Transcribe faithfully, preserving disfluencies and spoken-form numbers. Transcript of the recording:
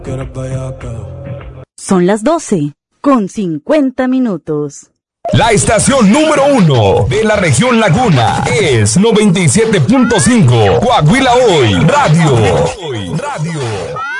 Son las doce con cincuenta minutos. La estación número uno de la región Laguna es noventa y siete punto cinco Coahuila Hoy Radio. Radio.